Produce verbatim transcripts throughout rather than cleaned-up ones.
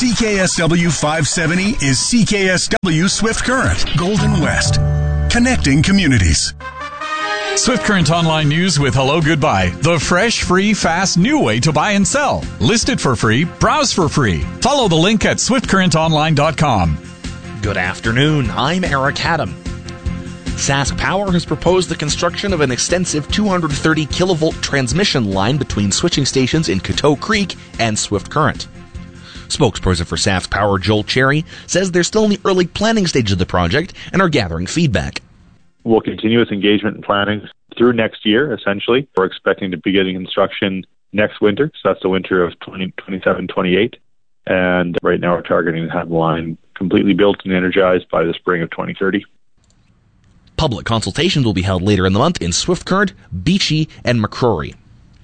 C K S W five seventy is C K S W Swift Current, Golden West. Connecting communities. Swift Current Online News with Hello Goodbye. The fresh, free, fast, new way to buy and sell. List it for free. Browse for free. Follow the link at swift current online dot com. Good afternoon. I'm Eric Adam. Sask Power has proposed the construction of an extensive two hundred thirty kilovolt transmission line between switching stations in Coteau Creek and Swift Current. Spokesperson for Sask Power, Joel Cherry, says they're still in the early planning stage of the project and are gathering feedback. We'll continue with engagement and planning through next year, essentially. We're expecting to be getting construction next winter, so that's the winter of twenty twenty-seven twenty-eight. And right now we're targeting to have the line completely built and energized by the spring of twenty thirty. Public consultations will be held later in the month in Swift Current, Beachy, and McCrory.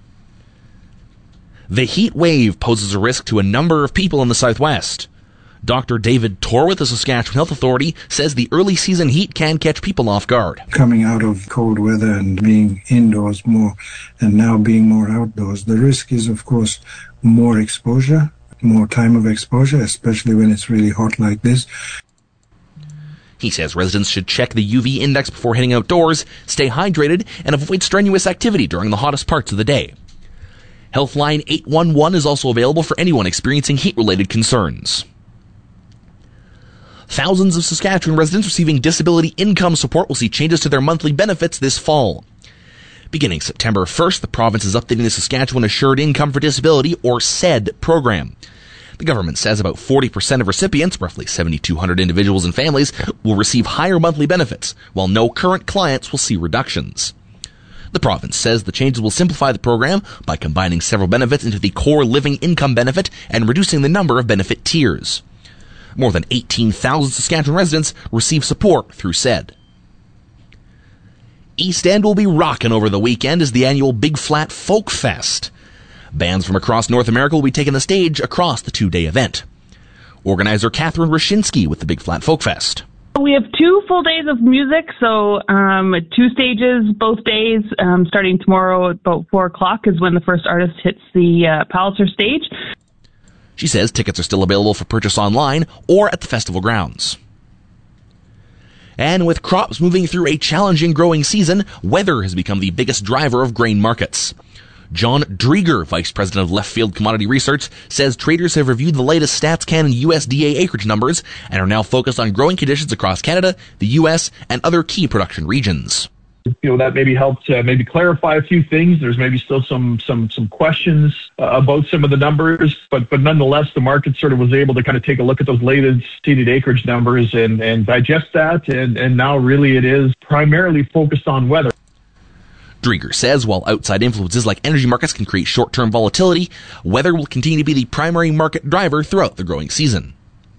The heat wave poses a risk to a number of people in the Southwest. Doctor David Torr with the Saskatchewan Health Authority says the early season heat can catch people off guard. Coming out of cold weather and being indoors more and now being more outdoors, the risk is, of course, more exposure, more time of exposure, especially when it's really hot like this. He says residents should check the U V index before heading outdoors, stay hydrated, and avoid strenuous activity during the hottest parts of the day. Healthline eight one one is also available for anyone experiencing heat-related concerns. Thousands of Saskatchewan residents receiving disability income support will see changes to their monthly benefits this fall. Beginning September first, the province is updating the Saskatchewan Assured Income for Disability, or S E D, program. The government says about forty percent of recipients, roughly seven thousand two hundred individuals and families, will receive higher monthly benefits, while no current clients will see reductions. The province says the changes will simplify the program by combining several benefits into the core living income benefit and reducing the number of benefit tiers. More than eighteen thousand Saskatchewan residents receive support through S E D. East End will be rockin' over the weekend as the annual Big Flat Folk Fest. Bands from across North America will be taking the stage across the two-day event. Organizer Catherine Rashinsky with the Big Flat Folk Fest. We have two full days of music, so um, two stages both days. Um, starting tomorrow at about four o'clock is when the first artist hits the uh, Palliser stage. She says tickets are still available for purchase online or at the festival grounds. And with crops moving through a challenging growing season, weather has become the biggest driver of grain markets. John Drieger, Vice President of Left Field Commodity Research, says traders have reviewed the latest StatsCan and U S D A acreage numbers and are now focused on growing conditions across Canada, the U S, and other key production regions. You know, that maybe helped uh, maybe clarify a few things. There's maybe still some some some questions uh, about some of the numbers, but but nonetheless, the market sort of was able to kind of take a look at those latest seeded acreage numbers and, and digest that, and, and now really it is primarily focused on weather. Drieger says while outside influences like energy markets can create short-term volatility, weather will continue to be the primary market driver throughout the growing season.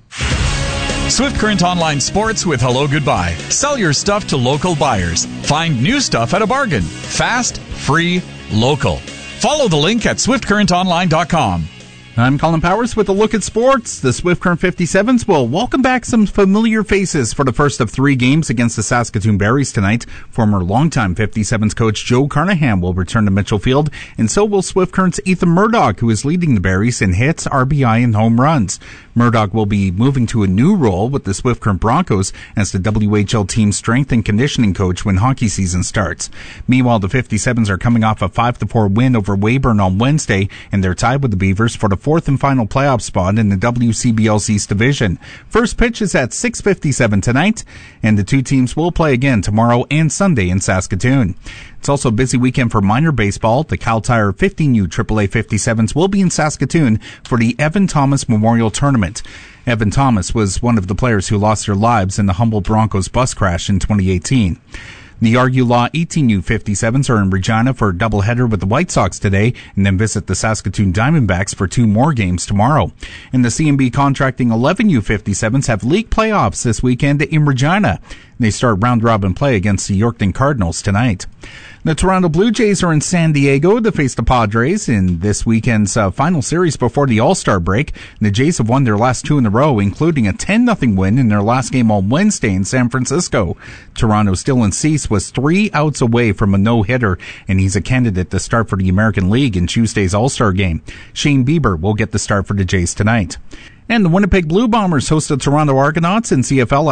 Swift Current Online Sports with Hello Goodbye. Sell your stuff to local buyers. Find new stuff at a bargain. Fast, free, local. Follow the link at swift current online dot com. I'm Colin Powers with a look at sports. The Swift Current fifty-sevens will welcome back some familiar faces for the first of three games against the Saskatoon Berries tonight. Former longtime fifty-sevens coach Joe Carnahan will return to Mitchell Field, and so will Swift Current's Ethan Murdoch, who is leading the Berries in hits, R B I, and home runs. Murdoch will be moving to a new role with the Swift Current Broncos as the W H L team's strength and conditioning coach when hockey season starts. Meanwhile, the fifty-sevens are coming off a five to four win over Weyburn on Wednesday, and they're tied with the Beavers for the fourth and final playoff spot in the W C B L C's division. First pitch is at six fifty-seven tonight, and the two teams will play again tomorrow and Sunday in Saskatoon. It's also a busy weekend for minor baseball. The Cal Tire fifteen U triple A fifty-sevens will be in Saskatoon for the Evan Thomas Memorial Tournament. Evan Thomas was one of the players who lost their lives in the Humboldt Broncos bus crash in twenty eighteen. The R U Law eighteen U fifty-sevens are in Regina for a doubleheader with the White Sox today, and then visit the Saskatoon Diamondbacks for two more games tomorrow. And the C M B Contracting eleven U fifty-sevens have league playoffs this weekend in Regina. They start round-robin play against the Yorkton Cardinals tonight. The Toronto Blue Jays are in San Diego to face the Padres in this weekend's uh, final series before the All-Star break. The Jays have won their last two in a row, including a ten nothing win in their last game on Wednesday in San Francisco. Toronto's Dylan Cease was three outs away from a no-hitter, and he's a candidate to start for the American League in Tuesday's All-Star game. Shane Bieber will get the start for the Jays tonight. And the Winnipeg Blue Bombers host the Toronto Argonauts in C F L